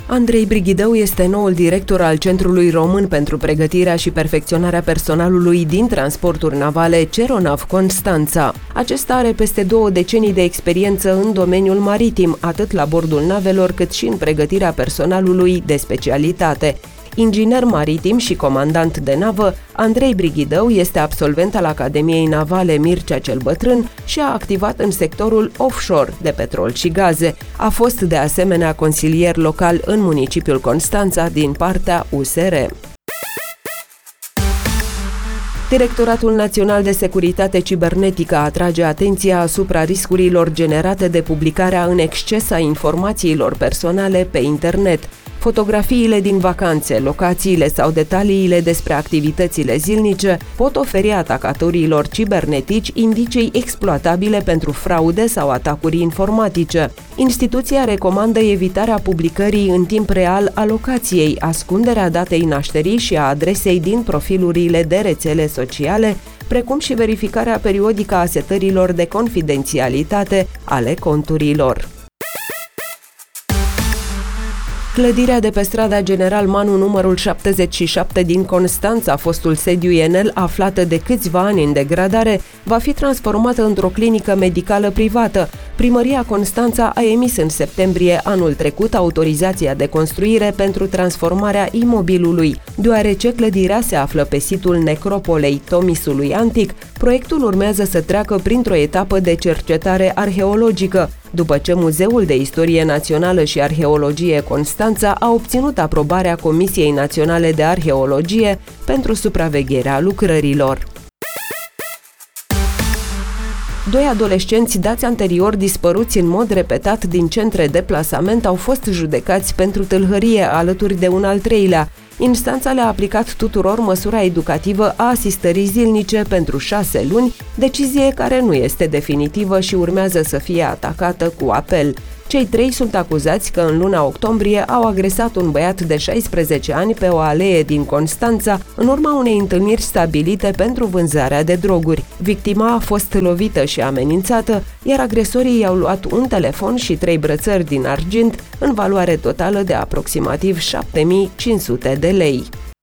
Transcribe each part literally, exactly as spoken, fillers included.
Andrei Brighidău este noul director al Centrului Român pentru Pregătirea și Perfecționarea Personalului din Transporturi Navale Ceronav Constanța. Acesta are peste două decenii de experiență în domeniul maritim, atât la bordul navelor cât și în pregătirea personalului de specialitate. Inginer maritim și comandant de navă, Andrei Brighidău este absolvent al Academiei Navale Mircea cel Bătrân și a activat în sectorul offshore de petrol și gaze. A fost de asemenea consilier local în municipiul Constanța din partea U S R. Directoratul Național de Securitate Cibernetică atrage atenția asupra riscurilor generate de publicarea în exces a informațiilor personale pe internet. Fotografiile din vacanțe, locațiile sau detaliile despre activitățile zilnice pot oferi atacatorilor cibernetici indicii exploatabile pentru fraude sau atacuri informatice. Instituția recomandă evitarea publicării în timp real a locației, ascunderea datei nașterii și a adresei din profilurile de rețele sociale, precum și verificarea periodică a setărilor de confidențialitate ale conturilor. Clădirea de pe strada General Manu numărul șaptezeci și șapte din Constanța, fostul sediu Enel, aflată de câțiva ani în degradare, va fi transformată într-o clinică medicală privată. Primăria Constanța a emis în septembrie anul trecut autorizația de construire pentru transformarea imobilului. Deoarece clădirea se află pe situl necropolei Tomisului Antic, proiectul urmează să treacă printr-o etapă de cercetare arheologică, după ce Muzeul de Istorie Națională și Arheologie Constanța a obținut aprobarea Comisiei Naționale de Arheologie pentru supravegherea lucrărilor. Doi adolescenți dați anterior dispăruți în mod repetat din centre de plasament au fost judecați pentru tâlhărie alături de un al treilea. Instanța le-a aplicat tuturor măsura educativă a asistării zilnice pentru șase luni, decizie care nu este definitivă și urmează să fie atacată cu apel. Cei trei sunt acuzați că în luna octombrie au agresat un băiat de șaisprezece ani pe o alee din Constanța, în urma unei întâlniri stabilite pentru vânzarea de droguri. Victima a fost lovită și amenințată, iar agresorii i-au luat un telefon și trei brățări din argint, în valoare totală de aproximativ șapte mii cinci sute de lei.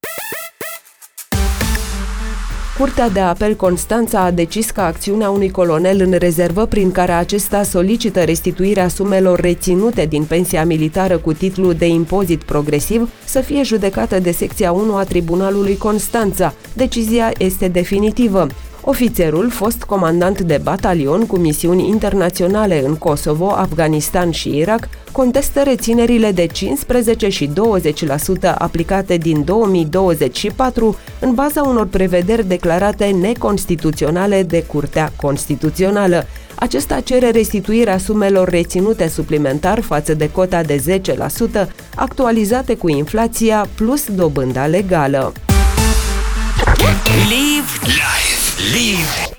Curtea de apel Constanța a decis că acțiunea unui colonel în rezervă prin care acesta solicită restituirea sumelor reținute din pensia militară cu titlu de impozit progresiv să fie judecată de secția unu a Tribunalului Constanța. Decizia este definitivă. Ofițerul, fost comandant de batalion cu misiuni internaționale în Kosovo, Afganistan și Irak, contestă reținerile de cincisprezece și douăzeci la sută aplicate din două mii douăzeci și patru în baza unor prevederi declarate neconstituționale de Curtea Constituțională. Acesta cere restituirea sumelor reținute suplimentar față de cota de zece la sută, actualizate cu inflația plus dobânda legală. Live, live, live.